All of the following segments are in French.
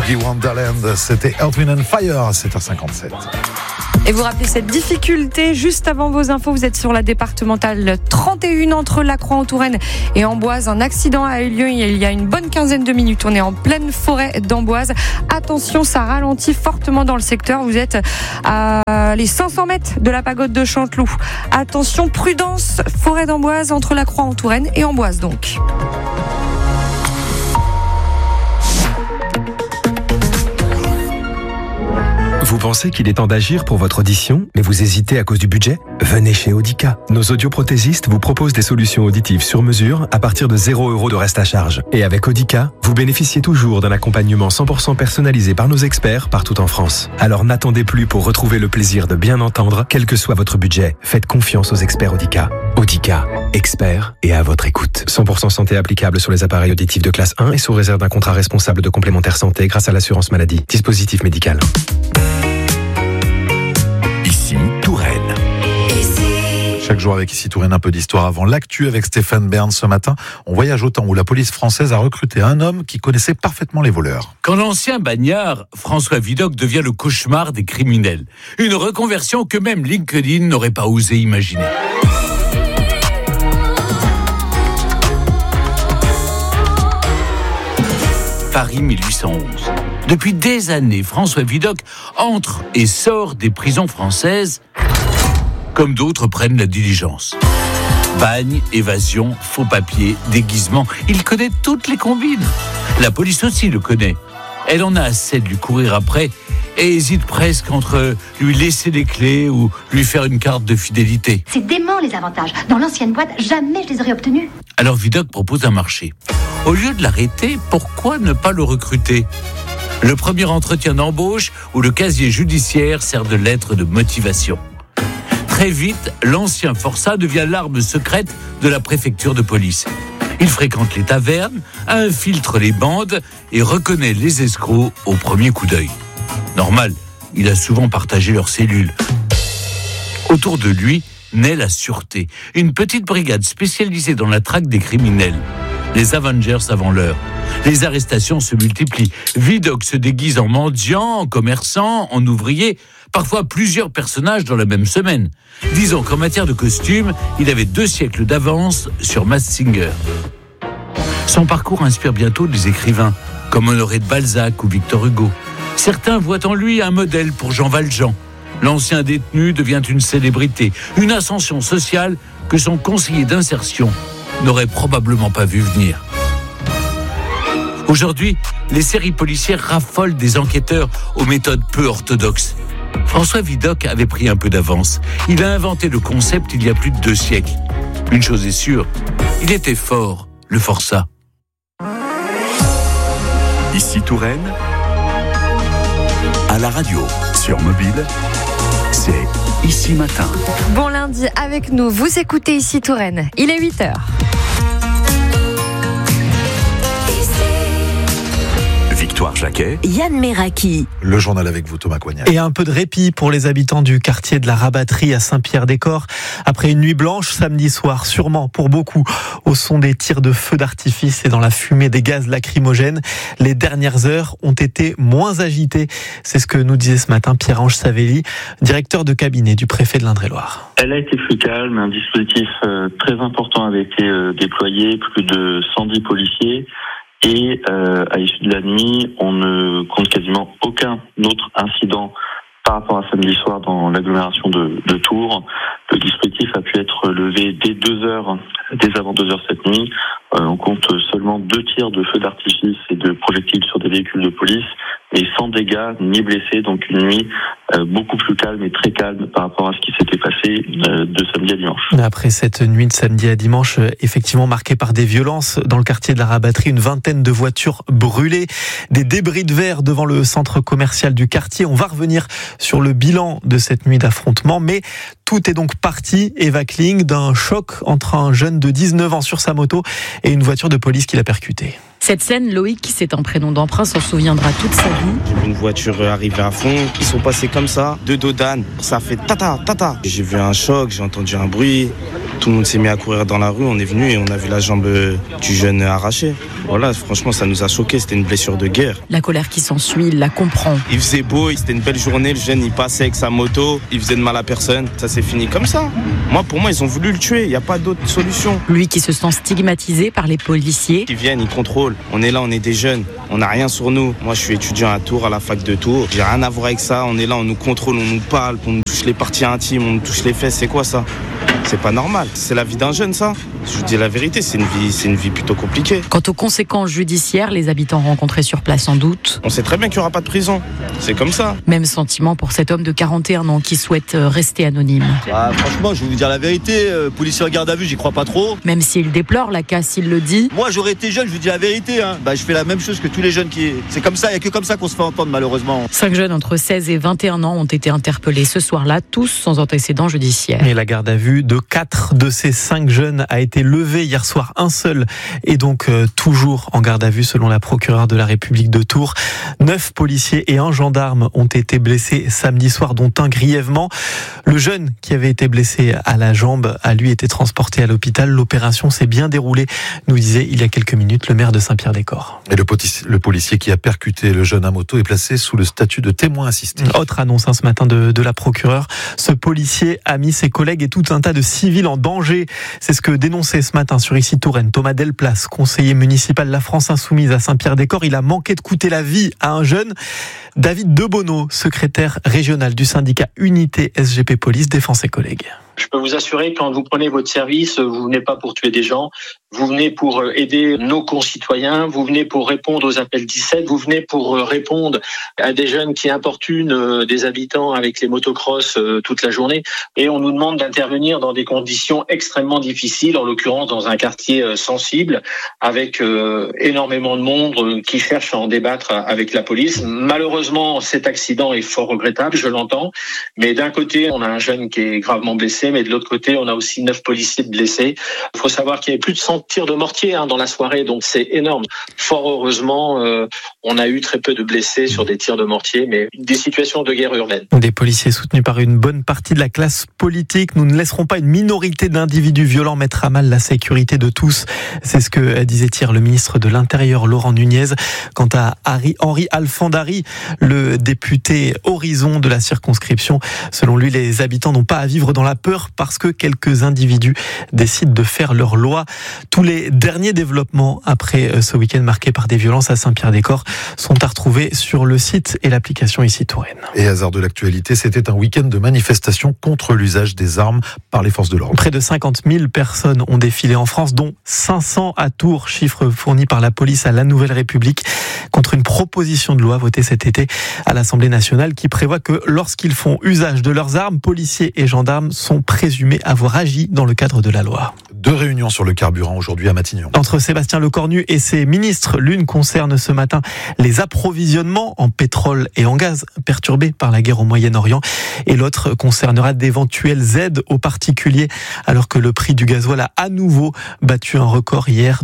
Boogie Wonderland, c'était Earth, Wind & Fire, 7h57. Et vous rappelez cette difficulté, juste avant vos infos, vous êtes sur la départementale 31 entre Lacroix-en-Touraine et Amboise. Un accident a eu lieu il y a une bonne quinzaine de minutes. On est en pleine forêt d'Amboise. Attention, ça ralentit fortement dans le secteur. Vous êtes à les 500 mètres de la pagode de Chanteloup. Attention, prudence, forêt d'Amboise entre Lacroix-en-Touraine et Amboise donc. Vous pensez qu'il est temps d'agir pour votre audition, mais vous hésitez à cause du budget ? Venez chez Audica. Nos audioprothésistes vous proposent des solutions auditives sur mesure à partir de 0 € de reste à charge. Et avec Audica, vous bénéficiez toujours d'un accompagnement 100% personnalisé par nos experts partout en France. Alors n'attendez plus pour retrouver le plaisir de bien entendre, quel que soit votre budget. Faites confiance aux experts Audica. Audica, experts et à votre écoute. 100% santé applicable sur les appareils auditifs de classe 1 et sous réserve d'un contrat responsable de complémentaire santé grâce à l'assurance maladie. Dispositif médical. Ici Touraine. Chaque jour avec Ici Touraine, un peu d'histoire avant l'actu avec Stéphane Bern. Ce matin, on voyage au temps où la police française a recruté un homme qui connaissait parfaitement les voleurs. Quand l'ancien bagnard, François Vidocq, devient le cauchemar des criminels. Une reconversion que même LinkedIn n'aurait pas osé imaginer. Paris 1811. Depuis des années, François Vidocq entre et sort des prisons françaises comme d'autres prennent la diligence. Bagne, évasion, faux papiers, déguisement, il connaît toutes les combines. La police aussi le connaît. Elle en a assez de lui courir après et hésite presque entre lui laisser les clés ou lui faire une carte de fidélité. C'est dément les avantages. Dans l'ancienne boîte, jamais je les aurais obtenus. Alors Vidocq propose un marché. Au lieu de l'arrêter, pourquoi ne pas le recruter ? Le premier entretien d'embauche où le casier judiciaire sert de lettre de motivation. Très vite, l'ancien forçat devient l'arme secrète de la préfecture de police. Il fréquente les tavernes, infiltre les bandes et reconnaît les escrocs au premier coup d'œil. Normal, il a souvent partagé leurs cellules. Autour de lui naît la sûreté, une petite brigade spécialisée dans la traque des criminels. Les Avengers avant l'heure. Les arrestations se multiplient. Vidocq se déguise en mendiant, en commerçant, en ouvrier, parfois plusieurs personnages dans la même semaine. Disons qu'en matière de costumes, il avait 2 siècles d'avance sur Masked Singer. Son parcours inspire bientôt des écrivains, comme Honoré de Balzac ou Victor Hugo. Certains voient en lui un modèle pour Jean Valjean. L'ancien détenu devient une célébrité, une ascension sociale que son conseiller d'insertion n'aurait probablement pas vu venir. Aujourd'hui, les séries policières raffolent des enquêteurs aux méthodes peu orthodoxes. François Vidocq avait pris un peu d'avance. Il a inventé le concept il y a plus de 2 siècles. Une chose est sûre, il était fort, le forçat. Ici Touraine, à la radio, sur mobile, c'est Ici Matin. Bon lundi avec nous, vous écoutez Ici Touraine. Il est 8h. Victoire Jacquet, Yann Meraki. Le journal avec vous, Thomas Coignard. Et un peu de répit pour les habitants du quartier de la Rabatterie à Saint-Pierre-des-Corps. Après une nuit blanche samedi soir, sûrement pour beaucoup, au son des tirs de feux d'artifice et dans la fumée des gaz lacrymogènes, les dernières heures ont été moins agitées. C'est ce que nous disait ce matin Pierre-Ange Savelli, directeur de cabinet du préfet de l'Indre-et-Loire. Elle a été plus calme, un dispositif très important avait été déployé, plus de 110 policiers. Et à l'issue de la nuit, on ne compte quasiment aucun autre incident par rapport à samedi soir dans l'agglomération de Tours. Le dispositif a pu être levé dès 2h, dès avant 2h cette nuit. On compte seulement 2 tirs de feux d'artifice et de projectiles sur des véhicules de police, mais sans dégâts ni blessés. Donc une nuit beaucoup plus calme et très calme par rapport à ce qui s'était passé de samedi à dimanche. Après cette nuit de samedi à dimanche, effectivement marquée par des violences dans le quartier de la Rabatterie, une vingtaine de voitures brûlées, des débris de verre devant le centre commercial du quartier. On va revenir sur le bilan de cette nuit d'affrontement, mais tout est donc parti, Eva Kling, d'un choc entre un jeune de 19 ans sur sa moto et une voiture de police qui l'a percuté. Cette scène, Loïc, qui c'est un prénom d'emprunt, s'en souviendra toute sa vie. J'ai vu une voiture arriver à fond, ils sont passés comme ça, 2 dos d'âne, ça fait tata, tata. J'ai vu un choc, j'ai entendu un bruit, Tout le monde s'est mis à courir dans la rue, on est venu et on a vu la jambe du jeune arrachée. Voilà, franchement, ça nous a choqués, c'était une blessure de guerre. La colère qui s'ensuit, il la comprend. Il faisait beau, c'était une belle journée, le jeune il passait avec sa moto, il faisait de mal à personne. Ça s'est fini comme ça. Pour moi, ils ont voulu le tuer, il n'y a pas d'autre solution. Lui qui se sent stigmatisé par les policiers. Ils viennent, ils contrôlent. On est là, on est des jeunes, on n'a rien sur nous. Moi, je suis étudiant à Tours, à la fac de Tours. J'ai rien à voir avec ça, on est là, on nous contrôle, on nous parle, on nous touche les parties intimes, on nous touche les fesses, c'est quoi ça ? C'est pas normal. C'est la vie d'un jeune, ça. Je vous dis la vérité, c'est une vie plutôt compliquée. Quant aux conséquences judiciaires, les habitants rencontrés sur place en doute. On sait très bien qu'il n'y aura pas de prison. C'est comme ça. Même sentiment pour cet homme de 41 ans qui souhaite rester anonyme. Franchement, je vais vous dire la vérité. Policier en garde à vue, j'y crois pas trop. Même s'il déplore la casse, il le dit. Moi, j'aurais été jeune, je vous dis la vérité. Je fais la même chose que tous les jeunes qui. C'est comme ça, il n'y a que comme ça qu'on se fait entendre, malheureusement. 5 jeunes entre 16 et 21 ans ont été interpellés ce soir-là, tous sans antécédent judiciaire. Et la garde à vue de 4 de ces 5 jeunes a été levée hier soir. Un seul est donc toujours en garde à vue selon la procureure de la République de Tours. 9 policiers et un gendarme ont été blessés samedi soir, dont un grièvement. Le jeune qui avait été blessé à la jambe a lui été transporté à l'hôpital. L'opération s'est bien déroulée, nous disait il y a quelques minutes le maire de Saint-Pierre-des-Corps. Et le policier qui a percuté le jeune à moto est placé sous le statut de témoin assisté. Autre annonce ce matin de la procureure. Ce policier a mis ses collègues et tout un tas de civils en danger. C'est ce que dénonçait ce matin sur Ici Touraine Thomas Delplace, conseiller municipal de la France Insoumise à Saint-Pierre-des-Corps. Il a manqué de coûter la vie à un jeune. David Debonneau, secrétaire régional du syndicat Unité SGP Police, défend ses collègues. Je peux vous assurer, quand vous prenez votre service, vous venez pas pour tuer des gens, vous venez pour aider nos concitoyens, vous venez pour répondre aux appels 17, vous venez pour répondre à des jeunes qui importunent des habitants avec les motocross toute la journée. Et on nous demande d'intervenir dans des conditions extrêmement difficiles, en l'occurrence dans un quartier sensible, avec énormément de monde qui cherche à en débattre avec la police. Malheureusement, cet accident est fort regrettable, je l'entends. Mais d'un côté, on a un jeune qui est gravement blessé, mais de l'autre côté, on a aussi 9 policiers blessés. Il faut savoir qu'il y avait plus de 100 tirs de mortier dans la soirée, donc c'est énorme. Fort heureusement, on a eu très peu de blessés sur des tirs de mortier, mais des situations de guerre urbaine. Des policiers soutenus par une bonne partie de la classe politique. Nous ne laisserons pas une minorité d'individus violents mettre à mal la sécurité de tous. C'est ce que disait hier le ministre de l'Intérieur, Laurent Nunez. Quant à Henri Alfandari, le député Horizon de la circonscription, selon lui, les habitants n'ont pas à vivre dans la peur parce que quelques individus décident de faire leur loi. Tous les derniers développements après ce week-end marqué par des violences à Saint-Pierre-des-Corps sont à retrouver sur le site et l'application Ici Touraine. Et hasard de l'actualité, c'était un week-end de manifestation contre l'usage des armes par les forces de l'ordre. Près de 50 000 personnes ont défilé en France, dont 500 à Tours, chiffre fourni par la police à La Nouvelle République, contre une proposition de loi votée cet été à l'Assemblée nationale qui prévoit que lorsqu'ils font usage de leurs armes, policiers et gendarmes sont présumés avoir agi dans le cadre de la loi. 2 réunions sur le carburant aujourd'hui à Matignon. Entre Sébastien Lecornu et ses ministres, l'une concerne ce matin les approvisionnements en pétrole et en gaz perturbés par la guerre au Moyen-Orient et l'autre concernera d'éventuelles aides aux particuliers alors que le prix du gasoil a à nouveau battu un record hier,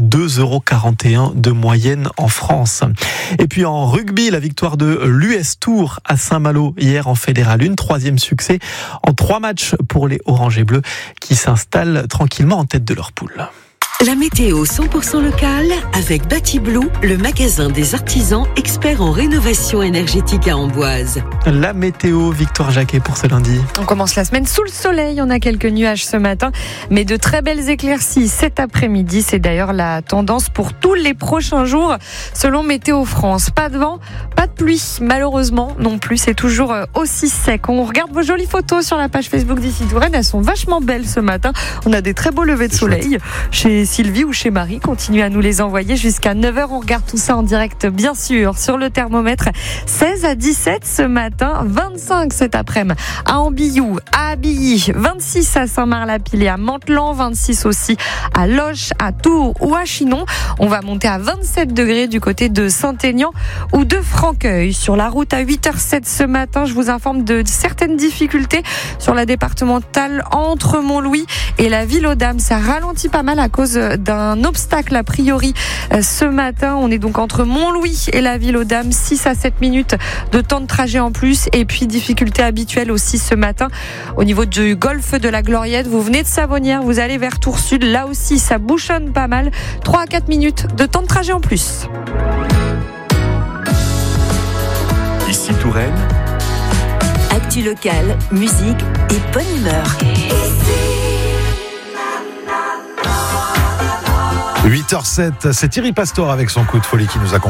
2,41 € de moyenne en France. Et puis en rugby, la victoire de l'US Tours à Saint-Malo hier en Fédéral 1, 3e succès en 3 matchs pour les Orange et Bleus qui s'installent tranquillement en tête de leur poule. La météo 100% locale avec Batiblue, le magasin des artisans experts en rénovation énergétique à Amboise. La météo, Victoire Jacquet pour ce lundi. On commence la semaine sous le soleil, on a quelques nuages ce matin, mais de très belles éclaircies cet après-midi. C'est d'ailleurs la tendance pour tous les prochains jours selon Météo France. Pas de vent, pas de pluie, malheureusement non plus, c'est toujours aussi sec. On regarde vos jolies photos sur la page Facebook d'Ici Touraine, elles sont vachement belles ce matin. On a des très beaux levers de soleil chez Sylvie ou chez Marie, continuez à nous les envoyer jusqu'à 9h. On regarde tout ça en direct, bien sûr, sur le thermomètre. 16 à 17 ce matin, 25 cet après-midi à Ambiou, à Abilly, 26 à Saint-Marc-la-Pile et à Mantelan, 26 aussi à Loches, à Tours ou à Chinon. On va monter à 27 degrés du côté de Saint-Aignan ou de France. Franqueuil. Sur la route à 8h07 ce matin, je vous informe de certaines difficultés sur la départementale entre Montlouis et la ville aux Dames. Ça ralentit pas mal à cause d'un obstacle a priori ce matin. On est donc entre Montlouis et la ville aux Dames, 6 à 7 minutes de temps de trajet en plus. Et puis difficulté habituelle aussi ce matin au niveau du golfe de la Gloriette. Vous venez de Savonnières, vous allez vers Tours Sud. Là aussi, ça bouchonne pas mal. 3 à 4 minutes de temps de trajet en plus. Ici Touraine. Actu locale, musique et bonne humeur. 8h07, c'est Thierry Pastor avec son coup de folie qui nous accompagne.